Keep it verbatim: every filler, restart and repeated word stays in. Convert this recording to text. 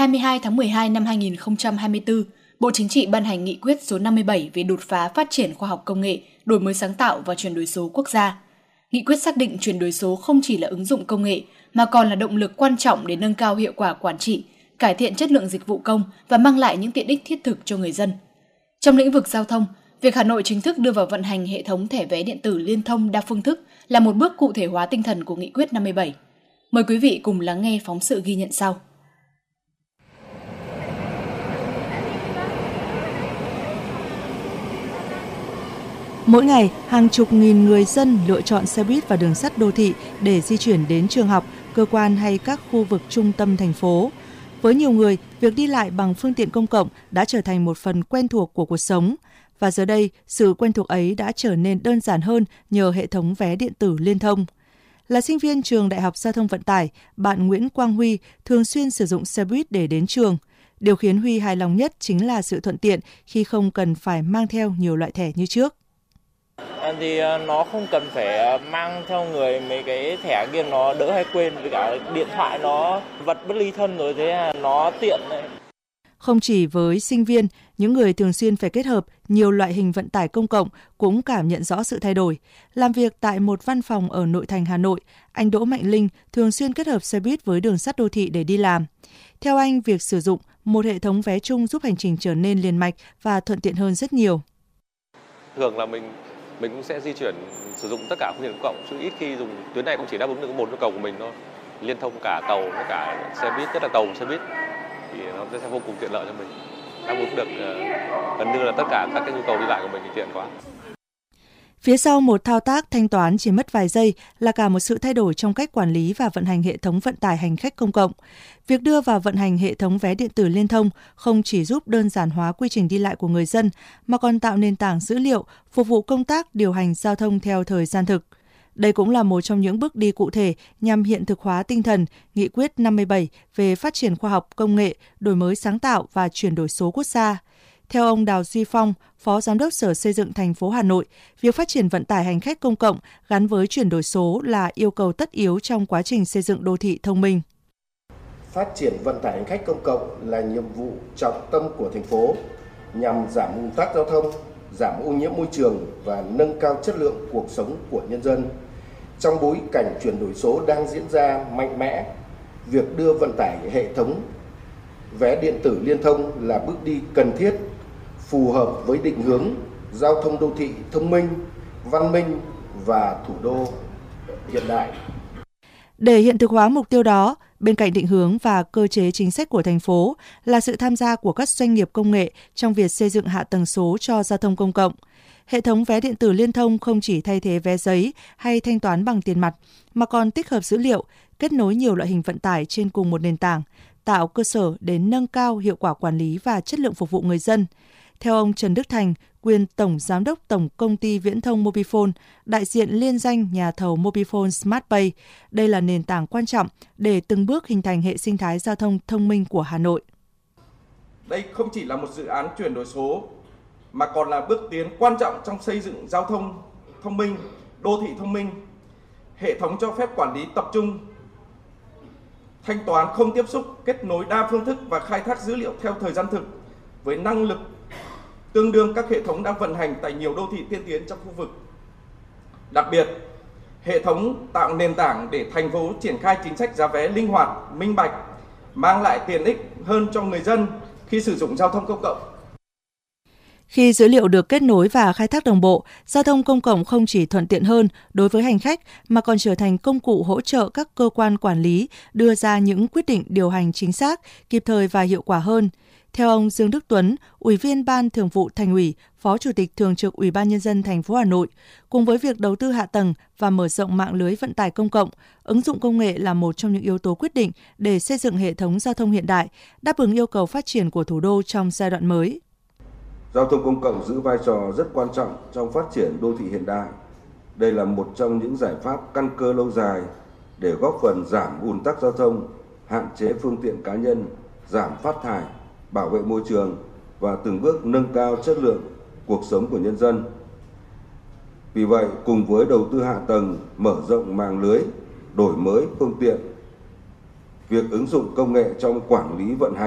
hai mươi hai tháng mười hai năm hai nghìn không trăm hai mươi tư, Bộ Chính trị ban hành nghị quyết số năm mươi bảy về đột phá phát triển khoa học công nghệ, đổi mới sáng tạo và chuyển đổi số quốc gia. Nghị quyết xác định chuyển đổi số không chỉ là ứng dụng công nghệ, mà còn là động lực quan trọng để nâng cao hiệu quả quản trị, cải thiện chất lượng dịch vụ công và mang lại những tiện ích thiết thực cho người dân. Trong lĩnh vực giao thông, việc Hà Nội chính thức đưa vào vận hành hệ thống thẻ vé điện tử liên thông đa phương thức là một bước cụ thể hóa tinh thần của Nghị quyết năm mươi bảy. Mời quý vị cùng lắng nghe phóng sự ghi nhận sau. Mỗi ngày, hàng chục nghìn người dân lựa chọn xe buýt và đường sắt đô thị để di chuyển đến trường học, cơ quan hay các khu vực trung tâm thành phố. Với nhiều người, việc đi lại bằng phương tiện công cộng đã trở thành một phần quen thuộc của cuộc sống. Và giờ đây, sự quen thuộc ấy đã trở nên đơn giản hơn nhờ hệ thống vé điện tử liên thông. Là sinh viên trường Đại học Giao thông Vận tải, bạn Nguyễn Quang Huy thường xuyên sử dụng xe buýt để đến trường. Điều khiến Huy hài lòng nhất chính là sự thuận tiện khi không cần phải mang theo nhiều loại thẻ như trước. Thì nó không cần phải mang theo người mấy cái thẻ kia, nó đỡ hay quên, với cả điện thoại nó vật bất ly thân rồi, thế nó tiện đấy. Không chỉ với sinh viên, những người thường xuyên phải kết hợp nhiều loại hình vận tải công cộng cũng cảm nhận rõ sự thay đổi. Làm việc tại một văn phòng ở nội thành Hà Nội, anh Đỗ Mạnh Linh thường xuyên kết hợp xe buýt với đường sắt đô thị để đi làm. Theo anh, việc sử dụng một hệ thống vé chung giúp hành trình trở nên liền mạch và thuận tiện hơn rất nhiều. Thường là mình mình cũng sẽ di chuyển sử dụng tất cả phương tiện công cộng, chứ ít khi dùng tuyến này cũng chỉ đáp ứng được một nhu cầu của mình thôi. Liên thông cả tàu với cả xe buýt, nhất là tàu và xe buýt thì nó sẽ vô cùng tiện lợi cho mình. Đáp ứng được uh, gần như là tất cả các cái nhu cầu đi lại của mình thì tiện quá. Phía sau một thao tác thanh toán chỉ mất vài giây là cả một sự thay đổi trong cách quản lý và vận hành hệ thống vận tải hành khách công cộng. Việc đưa vào vận hành hệ thống vé điện tử liên thông không chỉ giúp đơn giản hóa quy trình đi lại của người dân, mà còn tạo nền tảng dữ liệu phục vụ công tác điều hành giao thông theo thời gian thực. Đây cũng là một trong những bước đi cụ thể nhằm hiện thực hóa tinh thần Nghị quyết năm mươi bảy về phát triển khoa học công nghệ, đổi mới sáng tạo và chuyển đổi số quốc gia. Theo ông Đào Duy Phong, Phó Giám đốc Sở Xây dựng thành phố Hà Nội, việc phát triển vận tải hành khách công cộng gắn với chuyển đổi số là yêu cầu tất yếu trong quá trình xây dựng đô thị thông minh. Phát triển vận tải hành khách công cộng là nhiệm vụ trọng tâm của thành phố nhằm giảm ùn tắc giao thông, giảm ô nhiễm môi trường và nâng cao chất lượng cuộc sống của nhân dân. Trong bối cảnh chuyển đổi số đang diễn ra mạnh mẽ, việc đưa vận tải hệ thống vé điện tử liên thông là bước đi cần thiết, phù hợp với định hướng giao thông đô thị thông minh, văn minh và thủ đô hiện đại. Để hiện thực hóa mục tiêu đó, bên cạnh định hướng và cơ chế chính sách của thành phố là sự tham gia của các doanh nghiệp công nghệ trong việc xây dựng hạ tầng số cho giao thông công cộng. Hệ thống vé điện tử liên thông không chỉ thay thế vé giấy hay thanh toán bằng tiền mặt, mà còn tích hợp dữ liệu, kết nối nhiều loại hình vận tải trên cùng một nền tảng, tạo cơ sở để nâng cao hiệu quả quản lý và chất lượng phục vụ người dân. Theo ông Trần Đức Thành, quyền Tổng Giám đốc Tổng Công ty Viễn thông Mobifone, đại diện liên danh nhà thầu Mobifone SmartPay, đây là nền tảng quan trọng để từng bước hình thành hệ sinh thái giao thông thông minh của Hà Nội. Đây không chỉ là một dự án chuyển đổi số, mà còn là bước tiến quan trọng trong xây dựng giao thông thông minh, đô thị thông minh. Hệ thống cho phép quản lý tập trung, thanh toán không tiếp xúc, kết nối đa phương thức và khai thác dữ liệu theo thời gian thực với năng lực tương đương các hệ thống đang vận hành tại nhiều đô thị tiên tiến trong khu vực. Đặc biệt, hệ thống tạo nền tảng để thành phố triển khai chính sách giá vé linh hoạt, minh bạch, mang lại tiện ích hơn cho người dân khi sử dụng giao thông công cộng. Khi dữ liệu được kết nối và khai thác đồng bộ, giao thông công cộng không chỉ thuận tiện hơn đối với hành khách mà còn trở thành công cụ hỗ trợ các cơ quan quản lý đưa ra những quyết định điều hành chính xác, kịp thời và hiệu quả hơn. Theo ông Dương Đức Tuấn, Ủy viên Ban Thường vụ Thành ủy, Phó Chủ tịch Thường trực Ủy ban Nhân dân thành phố Hà Nội, cùng với việc đầu tư hạ tầng và mở rộng mạng lưới vận tải công cộng, ứng dụng công nghệ là một trong những yếu tố quyết định để xây dựng hệ thống giao thông hiện đại, đáp ứng yêu cầu phát triển của thủ đô trong giai đoạn mới. Giao thông công cộng giữ vai trò rất quan trọng trong phát triển đô thị hiện đại. Đây là một trong những giải pháp căn cơ lâu dài để góp phần giảm ùn tắc giao thông, hạn chế phương tiện cá nhân, giảm phát thải, bảo vệ môi trường và từng bước nâng cao chất lượng cuộc sống của nhân dân. Vì vậy, cùng với đầu tư hạ tầng, mở rộng mạng lưới, đổi mới phương tiện, việc ứng dụng công nghệ trong quản lý vận hành